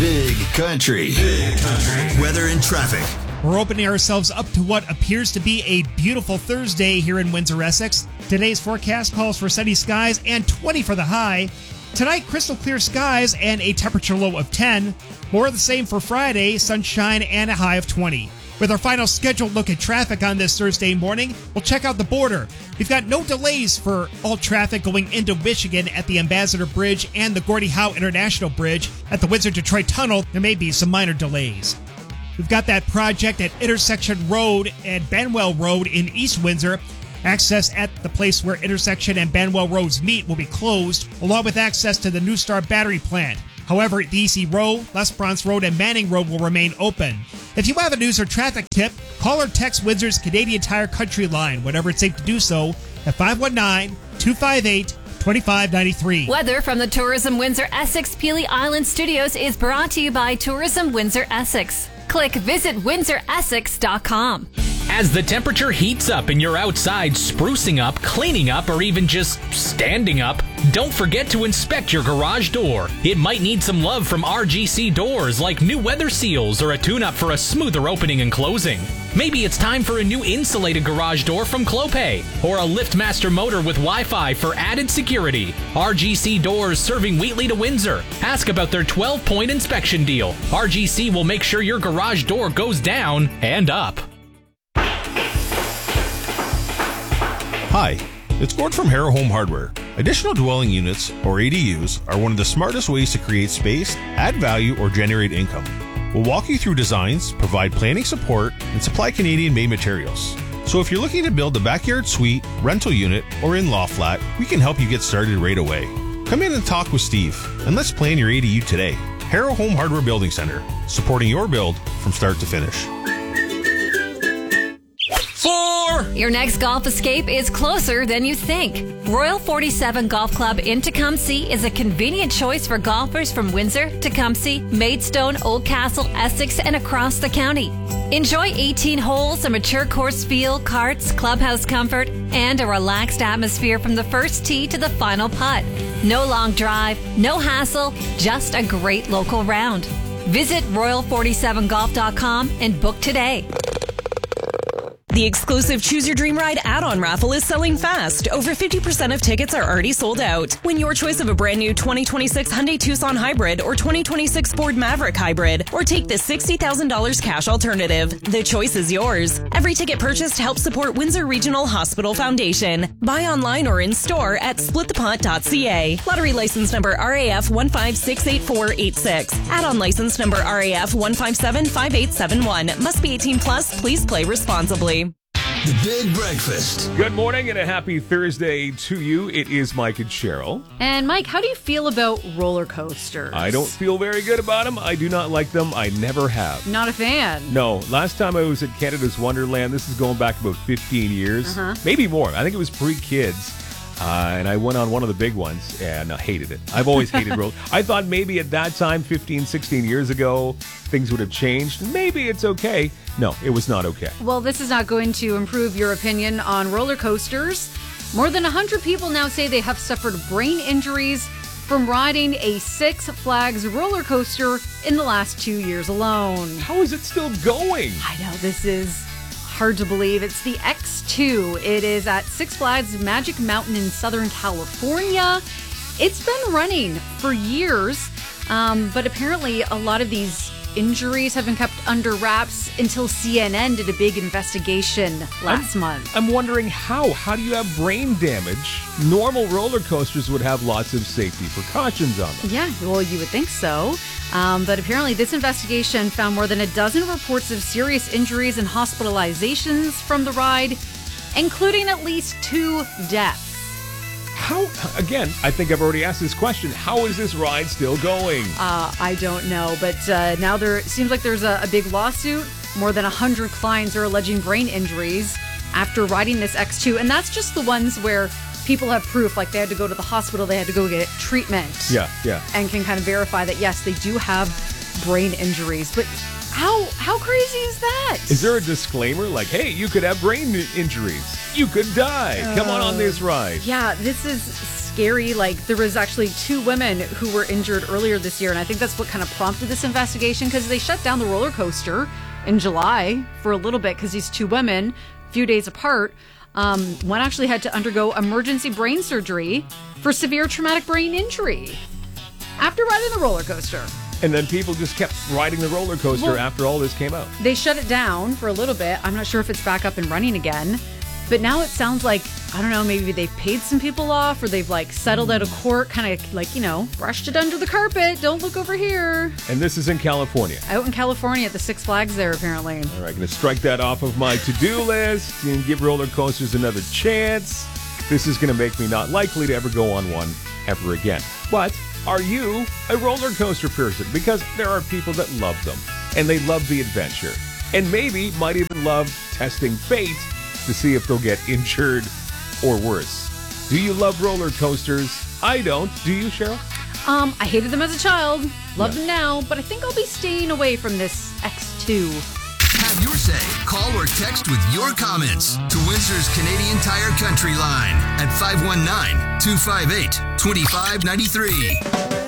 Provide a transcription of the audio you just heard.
Big Country. Big Country. Weather and traffic. We're opening ourselves up to what appears to be a beautiful Thursday here in Windsor, Essex. Today's forecast calls for sunny skies and 20 for the high. Tonight, crystal clear skies and a temperature low of 10. More of the same for Friday, sunshine and a high of 20. With our final scheduled look at traffic on this Thursday morning, we'll check out the border. We've got no delays for all traffic going into Michigan at the Ambassador Bridge and the Gordie Howe International Bridge. At the Windsor-Detroit Tunnel, there may be some minor delays. We've got that project at Intersection Road and Banwell Road in East Windsor. Access at the place where Intersection and Banwell Roads meet will be closed, along with access to the New Star Battery Plant. However, the EC Row, Les Bronze Road, and Manning Road will remain open. If you have a news or traffic tip, call or text Windsor's Canadian Tire Country line whenever it's safe to do so at 519-258-2593. Weather from the Tourism Windsor Essex Peely Island Studios is brought to you by Tourism Windsor Essex. Click visitwindsoressex.com. As the temperature heats up and you're outside sprucing up, cleaning up, or even just standing up, don't forget to inspect your garage door. It might need some love from RGC Doors, like new weather seals or a tune-up for a smoother opening and closing. Maybe it's time for a new insulated garage door from Clopay, or a LiftMaster motor with Wi-Fi for added security. RGC Doors serving Wheatley to Windsor. Ask about their 12-point inspection deal. RGC will make sure your garage door goes down and up. Hi, it's Gord from Harrow Home Hardware. Additional dwelling units, or ADUs, are one of the smartest ways to create space, add value, or generate income. We'll walk you through designs, provide planning support, and supply Canadian-made materials. So if you're looking to build a backyard suite, rental unit, or in-law flat, we can help you get started right away. Come in and talk with Steve, and let's plan your ADU today. Harrow Home Hardware Building Center, supporting your build from start to finish. Your next golf escape is closer than you think. Royal 47 Golf Club in Tecumseh is a convenient choice for golfers from Windsor, Tecumseh, Maidstone, Oldcastle, Essex, and across the county. Enjoy 18 holes, a mature course feel, carts, clubhouse comfort, and a relaxed atmosphere from the first tee to the final putt. No long drive, no hassle, just a great local round. Visit royal47golf.com and book today. The exclusive Choose Your Dream Ride add-on raffle is selling fast. Over 50% of tickets are already sold out. Win your choice of a brand new 2026 Hyundai Tucson Hybrid or 2026 Ford Maverick Hybrid, or take the $60,000 cash alternative. The choice is yours. Every ticket purchased helps support Windsor Regional Hospital Foundation. Buy online or in store at splitthepot.ca. Lottery license number RAF 1568486. Add-on license number RAF 1575871. Must be 18 plus. Please play responsibly. The Big Breakfast. Good morning and a happy Thursday to you. It is Mike and Cheryl. And Mike, how do you feel about roller coasters? I don't feel very good about them. I do not like them. I never have. Not a fan? No. Last time I was at Canada's Wonderland, this is going back about 15 years. Maybe more. I think it was pre-kids. And I went on one of the big ones and I hated it. I've always hated roller. I thought maybe at that time, 15, 16 years ago, things would have changed. Maybe it's okay. No, it was not okay. Well, this is not going to improve your opinion on roller coasters. More than 100 people now say they have suffered brain injuries from riding a Six Flags roller coaster in the last 2 years alone. How is it still going? I know, this is hard to believe. It's the X2. It is at Six Flags Magic Mountain in Southern California. It's been running for years, but apparently a lot of these injuries have been kept under wraps until CNN did a big investigation last month. I'm wondering how. How do you have brain damage? Normal roller coasters would have lots of safety precautions on them. Yeah, well, you would think so. But apparently this investigation found more than a dozen reports of serious injuries and hospitalizations from the ride, including at least 2 deaths. How, again, I think I've already asked this question. How is this ride still going? I don't know, but now there seems like there's a big lawsuit. More than 100 clients are alleging brain injuries after riding this X2, and that's just the ones where people have proof, like they had to go to the hospital, they had to go get treatment. Yeah. And can kind of verify that, yes, they do have brain injuries. But how crazy is that? Is there a disclaimer like, hey, you could have brain injuries? You could die. Come on this ride. Yeah, this is scary. Like, there was actually 2 women who were injured earlier this year, and I think that's what kind of prompted this investigation, because they shut down the roller coaster in July for a little bit because these 2 women, a few days apart, one actually had to undergo emergency brain surgery for severe traumatic brain injury after riding the roller coaster. And then people just kept riding the roller coaster after all this came out. They shut it down for a little bit. I'm not sure if it's back up and running again. But now it sounds like, I don't know, maybe they've paid some people off, or they've like settled out of court, kind of like, brushed it under the carpet. Don't look over here. And this is in California. Out in California at the Six Flags there, apparently. All right, going to strike that off of my to-do list and give roller coasters another chance. This is going to make me not likely to ever go on one ever again. But are you a roller coaster person? Because there are people that love them, and they love the adventure, and maybe might even love testing fate to see if they'll get injured or worse. Do you love roller coasters? I don't. Do you, Cheryl? I hated them as a child. Love them now, but I think I'll be staying away from this X2. Have your say. Call or text with your comments to Windsor's Canadian Tire Country line at 519-258-2593.